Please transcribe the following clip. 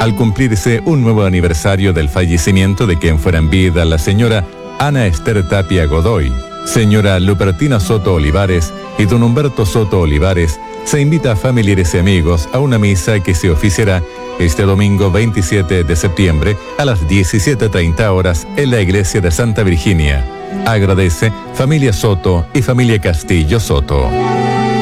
al cumplirse un nuevo aniversario del fallecimiento de quien fuera en vida la señora Ana Esther Tapia Godoy, señora Lupertina Soto Olivares y don Humberto Soto Olivares, se invita a familiares y amigos a una misa que se oficiará este domingo 27 de septiembre a las 17:30 horas en la iglesia de Santa Virginia. Agradece familia Soto y familia Castillo Soto.